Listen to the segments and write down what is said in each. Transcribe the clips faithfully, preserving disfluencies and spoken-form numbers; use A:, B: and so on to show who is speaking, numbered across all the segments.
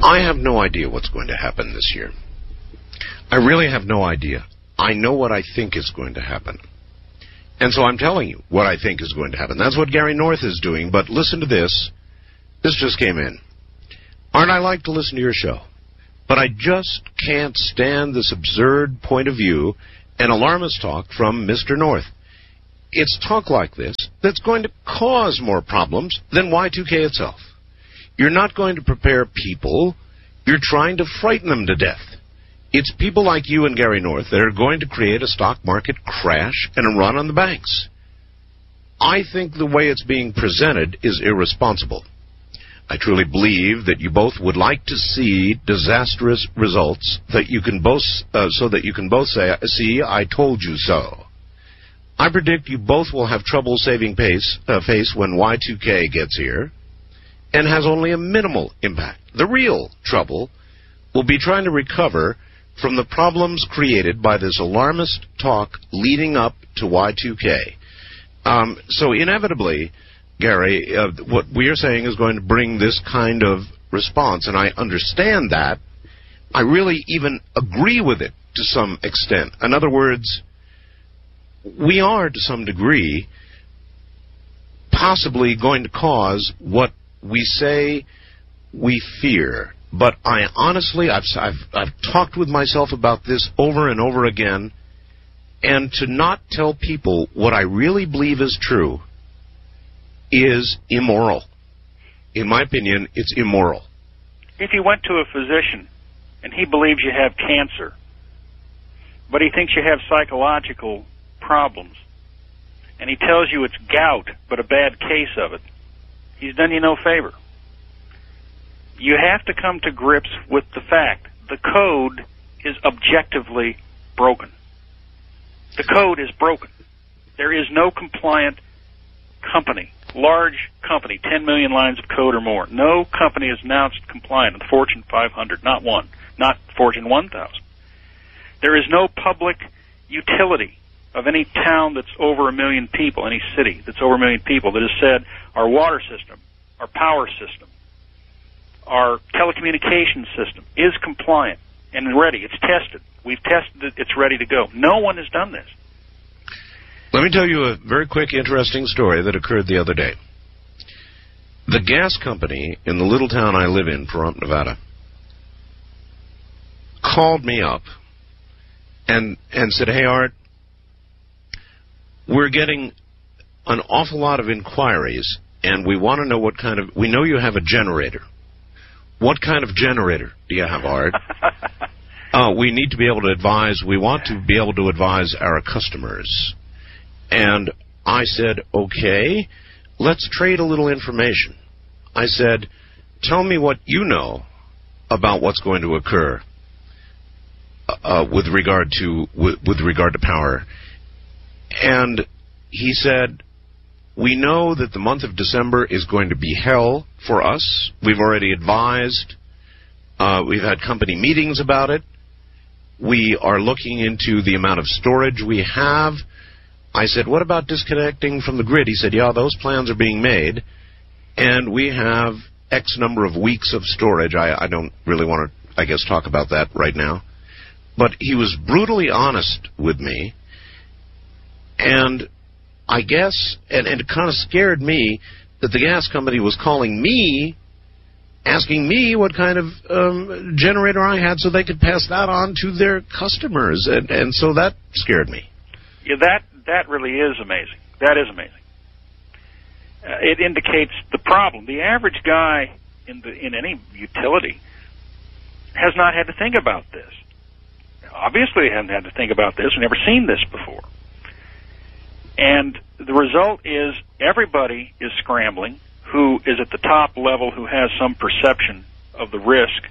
A: I have no idea what's going to happen this year. I really have no idea. I know what I think is going to happen. And so I'm telling you what I think is going to happen. That's what Gary North is doing. But listen to this. This just came in. Aren't I like to listen to your show? But I just can't stand this absurd point of view and alarmist talk from Mister North. It's talk like this that's going to cause more problems than Y two K itself. You're not going to prepare people. You're trying to frighten them to death. It's people like you and Gary North that are going to create a stock market crash and a run on the banks. I think the way it's being presented is irresponsible. I truly believe that you both would like to see disastrous results that you can both, uh, so that you can both say, "See, I told you so." I predict you both will have trouble saving pace, uh, face when Y two K gets here, and has only a minimal impact. The real trouble will be trying to recover from the problems created by this alarmist talk leading up to Y two K. Um, so inevitably, Gary, uh, what we are saying is going to bring this kind of response, and I understand that. I really even agree with it to some extent. In other words, we are, to some degree, possibly going to cause what we say we fear. But I honestly, I've, I've, I've talked with myself about this over and over again, and to not tell people what I really believe is true is immoral. In my opinion, it's immoral.
B: If you went to a physician and he believes you have cancer, but he thinks you have psychological problems, and he tells you it's gout, but a bad case of it, he's done you no favor. You have to come to grips with the fact the code is objectively broken. The code is broken. There is no compliant company, large company, ten million lines of code or more. No company is announced compliant in the Fortune five hundred, not one, not Fortune one thousand. There is no public utility of any town that's over a million people, any city that's over a million people, that has said our water system, our power system, our telecommunications system is compliant and ready. It's tested. We've tested it. It's ready to go. No one has done this.
A: Let me tell you a very quick, interesting story that occurred the other day. The gas company in the little town I live in, Pahrump, Nevada, called me up and and said, "Hey, Art, we're getting an awful lot of inquiries, and we want to know what kind of... We know you have a generator. What kind of generator do you have, Art? uh, we need to be able to advise... We want to be able to advise our customers." And I said, "Okay, let's trade a little information." I said, "Tell me what you know about what's going to occur uh, with regard to with, with regard to power." And he said, "We know that the month of December is going to be hell for us. We've already advised. Uh, we've had company meetings about it. We are looking into the amount of storage we have." I said, "What about disconnecting from the grid?" He said, "Yeah, those plans are being made, and we have X number of weeks of storage." I, I don't really want to, I guess, talk about that right now. But he was brutally honest with me, and I guess, and, and it kind of scared me that the gas company was calling me, asking me what kind of um, generator I had so they could pass that on to their customers, and, and so that scared me.
B: Yeah, that that really is amazing. That is amazing. Uh, it indicates the problem. The average guy in the in any utility has not had to think about this. Obviously, hasn't had to think about this. We've never seen this before. And the result is everybody is scrambling who is at the top level, who has some perception of the risk.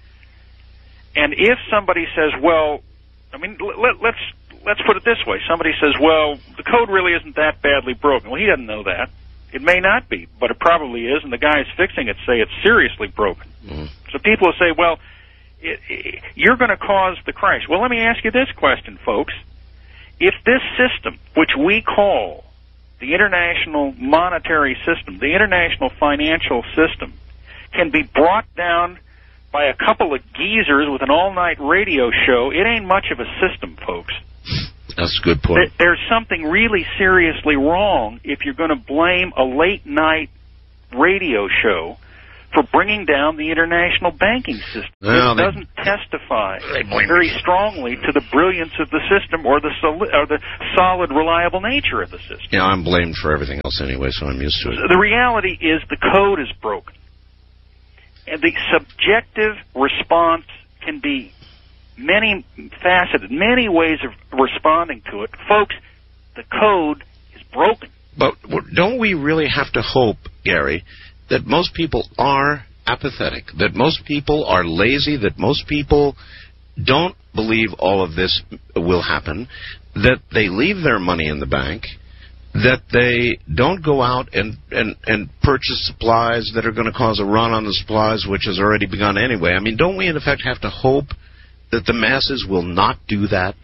B: And if somebody says, well, I mean, let, let's let's put it this way. Somebody says, well, the code really isn't that badly broken. Well, he doesn't know that. It may not be, but it probably is, and the guys fixing it say it's seriously broken. Mm. So people will say, well, it, it, you're going to cause the crash. Well, let me ask you this question, folks. If this system, which we call the international monetary system, the international financial system, can be brought down by a couple of geezers with an all-night radio show, it ain't much of a system, folks.
A: That's a good point.
B: There's something really seriously wrong if you're going to blame a late-night radio show for bringing down the international banking system.
A: Well,
B: it
A: they,
B: doesn't testify very strongly to the brilliance of the system or the, soli- or the solid, reliable nature of the system.
A: Yeah, I'm blamed for everything else anyway, so I'm used to it.
B: The reality is the code is broken. And the subjective response can be many faceted, many ways of responding to it. Folks, the code is broken.
A: But don't we really have to hope, Gary, that most people are apathetic, that most people are lazy, that most people don't believe all of this will happen, that they leave their money in the bank, that they don't go out and, and, and purchase supplies that are going to cause a run on the supplies, which has already begun anyway? I mean, don't we in effect have to hope that the masses will not do that?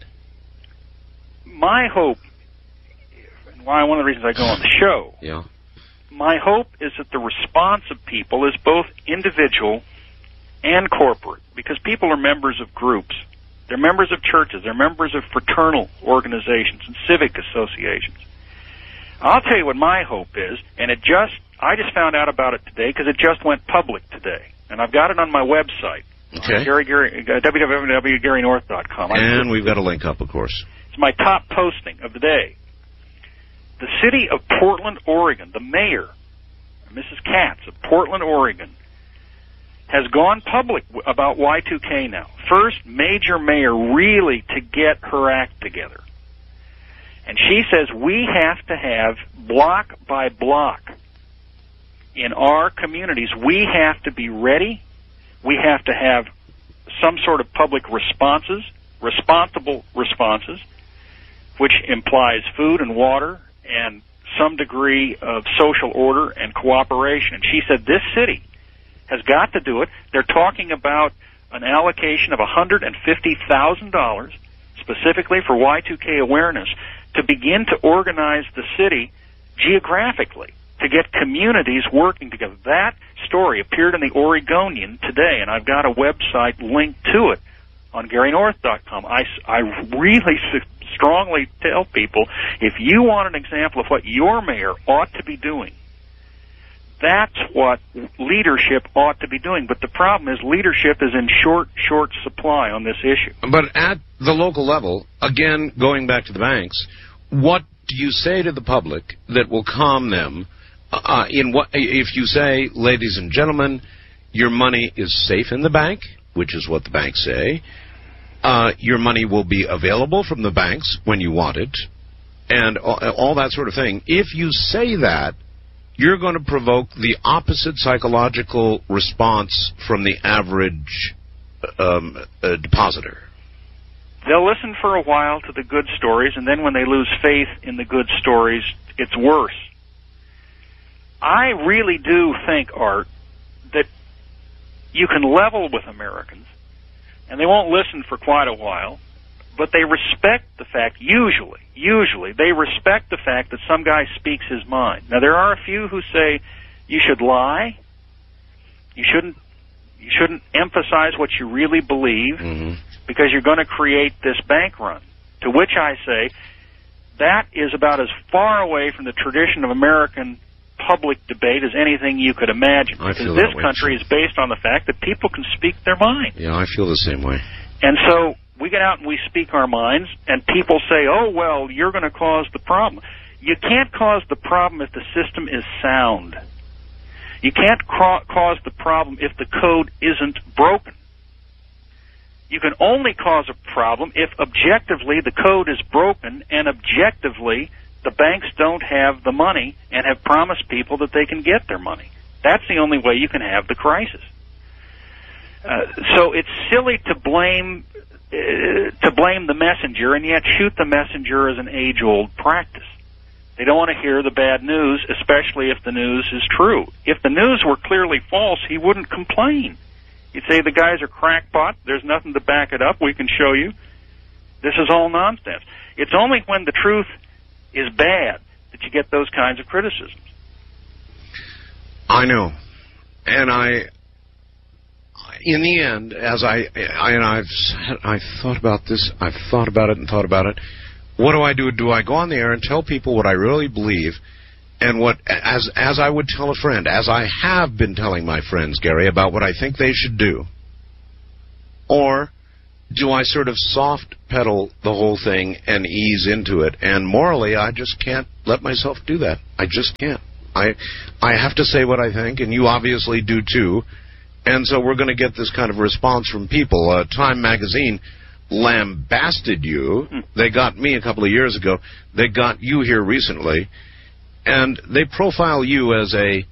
B: My hope, and why one of the reasons I go on the show,
A: yeah.
B: my hope is that the response of people is both individual and corporate, because people are members of groups. They're members of churches. They're members of fraternal organizations and civic associations. I'll tell you what my hope is, and it just, I just found out about it today because it just went public today, and I've got it on my website.
A: Okay.
B: Gary, Gary, uh, w w w dot gary north dot com.
A: And we've got a link up, of course.
B: It's my top posting of the day. The city of Portland, Oregon, the mayor, Missus Katz of Portland, Oregon, has gone public about Y two K now. First major mayor really to get her act together. And she says we have to have block by block in our communities. We have to be ready. We have to have some sort of public responses, responsible responses, which implies food and water and some degree of social order and cooperation. And she said this city has got to do it. They're talking about an allocation of one hundred fifty thousand dollars specifically for Y two K awareness to begin to organize the city geographically, to get communities working together. That story appeared in the Oregonian today, and I've got a website linked to it on gary north dot com. I, I really strongly tell people, if you want an example of what your mayor ought to be doing, that's what leadership ought to be doing. But the problem is leadership is in short, short supply on this issue.
A: But at the local level, again, going back to the banks, what do you say to the public that will calm them? Uh, in what, if you say, ladies and gentlemen, your money is safe in the bank, which is what the banks say, uh, your money will be available from the banks when you want it, and all, all that sort of thing. If you say that, you're going to provoke the opposite psychological response from the average um, uh, depositor.
B: They'll listen for a while to the good stories, and then when they lose faith in the good stories, it's worse. I really do think, Art, that you can level with Americans, and they won't listen for quite a while, but they respect the fact, usually, usually, they respect the fact that some guy speaks his mind. Now, there are a few who say you should lie, you shouldn't, you shouldn't emphasize what you really believe,
A: mm-hmm.
B: because you're going to create this bank run, to which I say that is about as far away from the tradition of American public debate as anything you could imagine.
A: I
B: because
A: feel
B: this
A: that way,
B: country
A: too.
B: is based on the fact that people can speak their mind.
A: Yeah, I feel the same way.
B: And so we get out and we speak our minds, and people say, oh, well, you're going to cause the problem. You can't cause the problem if the system is sound. You can't ca- cause the problem if the code isn't broken. You can only cause a problem if objectively the code is broken and objectively the banks don't have the money and have promised people that they can get their money. That's the only way you can have the crisis. Uh, so it's silly to blame uh, to blame the messenger and yet shoot the messenger as an age-old practice. They don't want to hear the bad news, especially if the news is true. If the news were clearly false, he wouldn't complain. You'd say the guys are crackpot, there's nothing to back it up, we can show you. This is all nonsense. It's only when the truth is bad that you get those kinds of criticisms.
A: I know. And I in the end, as I, I and I've said, I've thought about this, I've thought about it and thought about it. What do I do? Do I go on the air and tell people what I really believe, and what, as as I would tell a friend, as I have been telling my friends, Gary, about what I think they should do, or do I sort of soft pedal the whole thing and ease into it? And morally, I just can't let myself do that. I just can't. I I have to say what I think, and you obviously do too. And so we're going to get this kind of response from people. Uh, Time magazine lambasted you. Hmm. They got me a couple of years ago. They got you here recently. And they profile you as a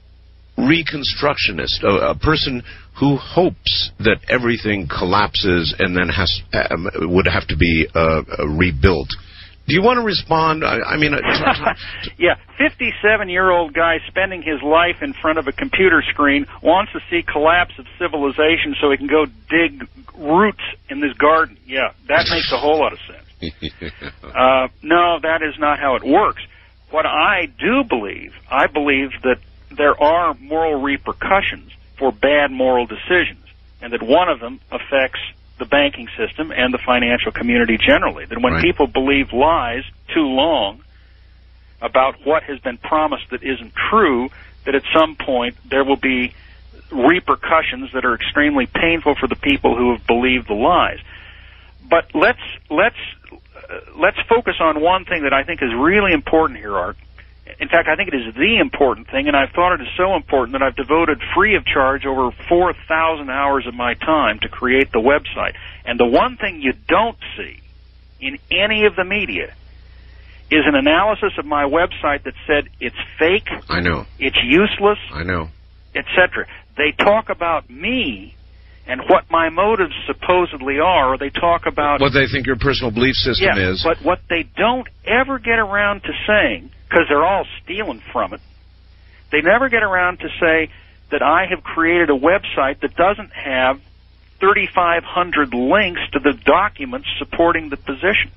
A: reconstructionist, a, a person who hopes that everything collapses and then has um, would have to be uh, uh, rebuilt. Do you want to respond? I, I mean, uh, t- t-
B: yeah, fifty-seven-year-old guy spending his life in front of a computer screen wants to see collapse of civilization so he can go dig roots in this garden. Yeah, that makes a whole lot of sense. uh, no, that is not how it works. What I do believe, I believe that there are moral repercussions for bad moral decisions, and that one of them affects the banking system and the financial community generally. That when
A: right.
B: people believe lies too long about what has been promised that isn't true, that at some point there will be repercussions that are extremely painful for the people who have believed the lies. But let's let's uh, let's focus on one thing that I think is really important here, Art. In fact, I think it is the important thing, and I've thought it is so important that I've devoted free of charge over four thousand hours of my time to create the website. And the one thing you don't see in any of the media is an analysis of my website that said it's fake,
A: I know,
B: it's useless,
A: I know,
B: et cetera. They talk about me and what my motives supposedly are, or they talk about
A: what they think your personal belief system
B: yeah,
A: is.
B: But what they don't ever get around to saying, because they're all stealing from it, they never get around to say that I have created a website that doesn't have thirty-five hundred links to the documents supporting the position.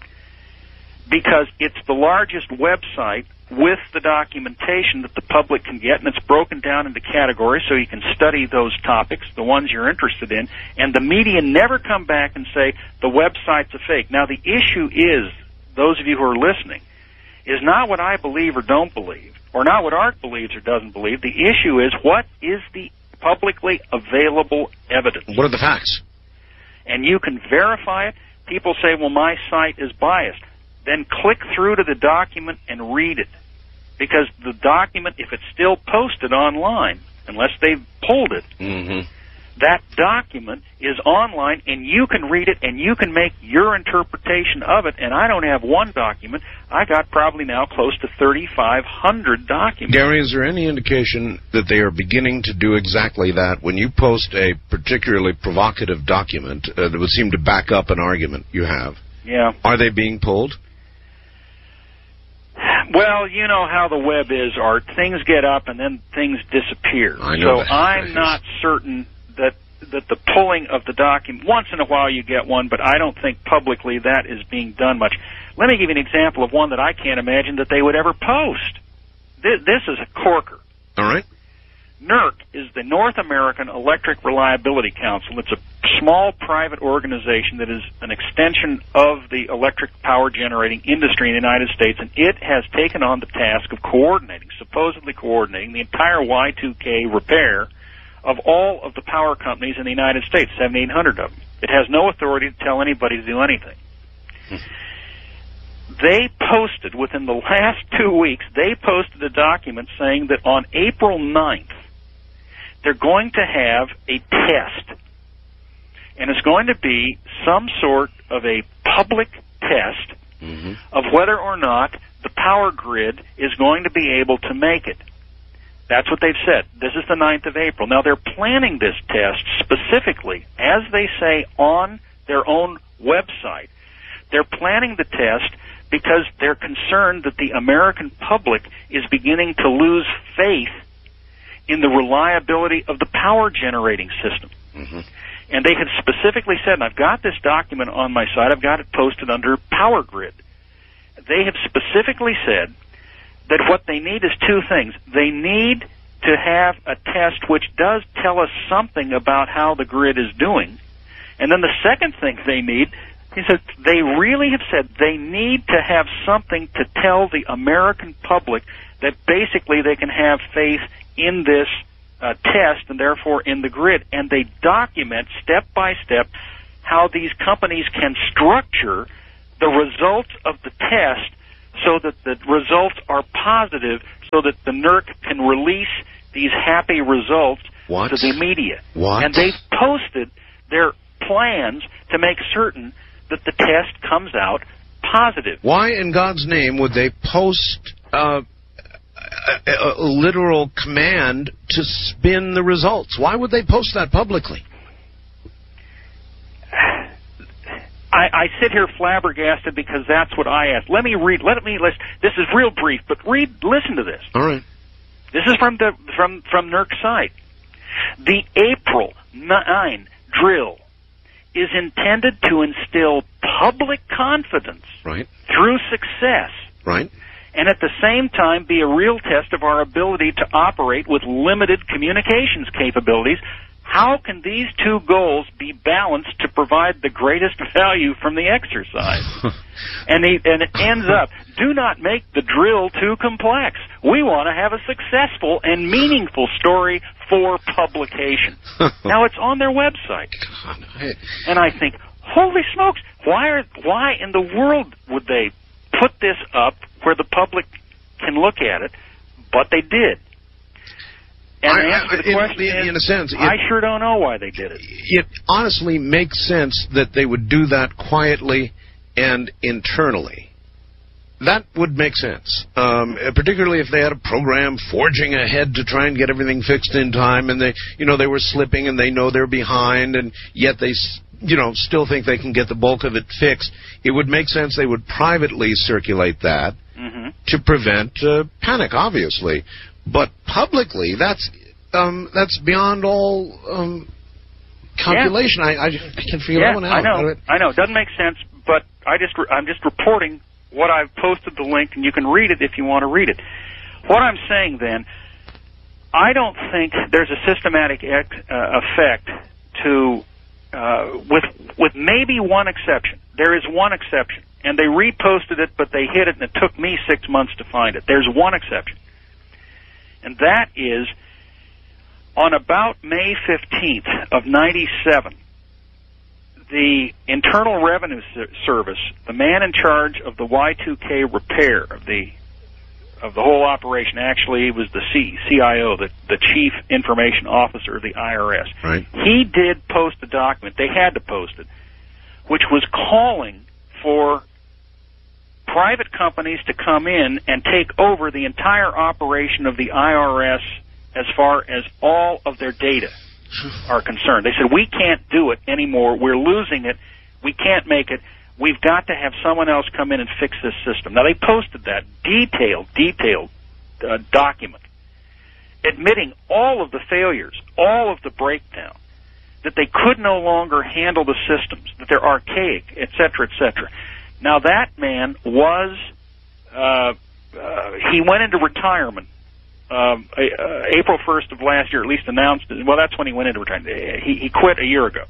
B: Because it's the largest website with the documentation that the public can get, and it's broken down into categories so you can study those topics, the ones you're interested in, and the media never come back and say the website's a fake. Now, the issue is, those of you who are listening, is not what I believe or don't believe, or not what Art believes or doesn't believe. The issue is, what is the publicly available evidence?
A: What are the facts?
B: And you can verify it. People say, well, my site is biased. Then click through to the document and read it. Because the document, if it's still posted online, unless they've pulled it,
A: mm-hmm.
B: that document is online, and you can read it, and you can make your interpretation of it. And I don't have one document. I got probably now close to thirty-five hundred documents.
A: Gary, is there any indication that they are beginning to do exactly that? When you post a particularly provocative document uh, that would seem to back up an argument you have,
B: yeah,
A: are they being pulled?
B: Well, you know how the web is, Art. Things get up and then things disappear.
A: I know
B: so
A: that.
B: I'm not certain that that the pulling of the document, once in a while you get one, but I don't think publicly that is being done much. Let me give you an example of one that I can't imagine that they would ever post. This, this is a corker.
A: All right.
B: NERC is the North American Electric Reliability Council. It's a small private organization that is an extension of the electric power generating industry in the United States, and it has taken on the task of coordinating, supposedly coordinating, the entire Y two K repair of all of the power companies in the United States, seventy-eight hundred of them. It has no authority to tell anybody to do anything. They posted, within the last two weeks, they posted a document saying that on April ninth, they're going to have a test. And it's going to be some sort of a public test
A: mm-hmm.
B: of whether or not the power grid is going to be able to make it. That's what they've said. This is the ninth of April. Now, they're planning this test specifically, as they say on their own website. They're planning the test because they're concerned that the American public is beginning to lose faith in the reliability of the power generating system.
A: Mm-hmm.
B: And they have specifically said, and I've got this document on my site, I've got it posted under Power Grid. They have specifically said that what they need is two things. They need to have a test which does tell us something about how the grid is doing. And then the second thing they need is that they really have said they need to have something to tell the American public that basically they can have faith in this uh, test and therefore in the grid. And they document step by step how these companies can structure the results of the test so that the results are positive, so that the N E R C can release these happy results
A: what?
B: to the media.
A: What?
B: And they've posted their plans to make certain that the test comes out positive.
A: Why in God's name would they post uh, a, a, a literal command to spin the results? Why would they post that publicly?
B: I, I sit here flabbergasted because that's what I asked. Let me read. Let me list. This is real brief, but read. Listen to this.
A: All right.
B: This is from the from from N E R C site. The April ninth drill is intended to instill public confidence
A: right.
B: through success,
A: right,
B: and at the same time be a real test of our ability to operate with limited communications capabilities. How can these two goals be balanced to provide the greatest value from the exercise? and, he, and it ends up, do not make the drill too complex. We want to have a successful and meaningful story for publication. Now, it's on their website.
A: God, I...
B: And I think, holy smokes, why, are, why in the world would they put this up where the public can look at it? But they did. And the answer to the question
A: in,
B: is,
A: in a sense, it,
B: I sure don't know why they did it.
A: It honestly makes sense that they would do that quietly and internally. That would make sense, um, particularly if they had a program forging ahead to try and get everything fixed in time, and they, you know, they were slipping and they know they're behind, and yet they, you know, still think they can get the bulk of it fixed. It would make sense they would privately circulate that mm-hmm. to prevent uh, panic, obviously. But publicly, that's um, that's beyond all um, calculation.
B: Yeah.
A: I, I can figure
B: yeah,
A: that one out.
B: I know. I know. It doesn't make sense, but I just re- I'm just reporting what I've posted the link, and you can read it if you want to read it. What I'm saying then, I don't think there's a systematic ex- uh, effect to uh, with with maybe one exception. There is one exception, and they reposted it, but they hid it, and it took me six months to find it. There's one exception. And that is, on about May fifteenth of ninety-seven, the Internal Revenue Service, the man in charge of the Y two K repair of the of the whole operation, actually he was the C, CIO, the, the Chief Information Officer of the I R S.
A: Right.
B: He did post a document, they had to post it, which was calling for private companies to come in and take over the entire operation of the I R S as far as all of their data are concerned. They said, we can't do it anymore. We're losing it. We can't make it. We've got to have someone else come in and fix this system. Now, they posted that detailed, detailed uh, document admitting all of the failures, all of the breakdown, that they could no longer handle the systems, that they're archaic, et cetera, et cetera. Now, that man was, uh, uh, he went into retirement um, uh, April first of last year, at least announced it. Well, that's when he went into retirement. He, he quit a year ago.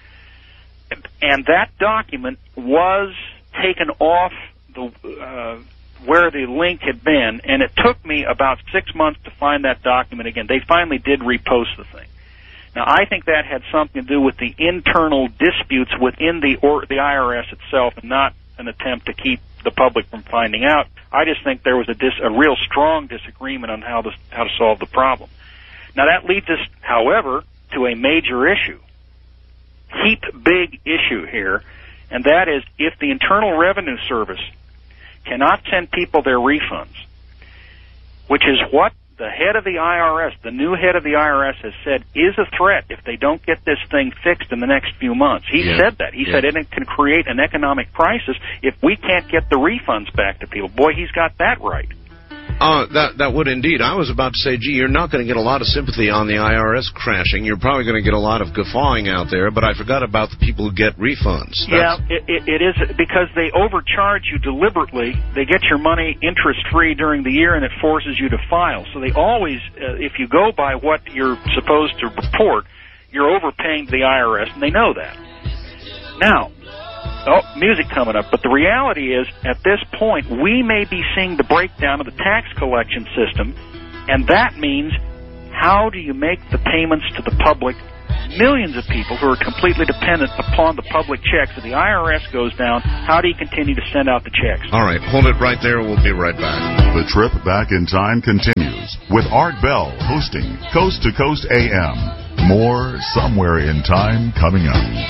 B: And that document was taken off the uh, where the link had been, and it took me about six months to find that document again. They finally did repost the thing. Now, I think that had something to do with the internal disputes within the or, the I R S itself, and not an attempt to keep the public from finding out. I just think there was a, dis, a real strong disagreement on how to, how to solve the problem. Now, that leads us, however, to a major issue, heap big issue here, and that is if the Internal Revenue Service cannot send people their refunds, which is what the head of the I R S, the new head of the I R S, has said is a threat if they don't get this thing fixed in the next few months. He yeah. said that. He yeah. said it can create an economic crisis if we can't get the refunds back to people. Boy, he's got that right.
A: Uh, that that would indeed. I was about to say, gee, you're not going to get a lot of sympathy on the I R S crashing. You're probably going to get a lot of guffawing out there, but I forgot about the people who get refunds.
B: That's... Yeah, it, it, it is because they overcharge you deliberately. They get your money interest-free during the year, and it forces you to file. So they always, uh, if you go by what you're supposed to report, you're overpaying the I R S, and they know that. Now, oh, music coming up. But the reality is, at this point, we may be seeing the breakdown of the tax collection system, and that means how do you make the payments to the public? Millions of people who are completely dependent upon the public checks. If the I R S goes down, how do you continue to send out the checks?
A: All right, hold it right there. We'll be right back.
C: The trip back in time continues with Art Bell hosting Coast to Coast A M. More Somewhere in Time coming up.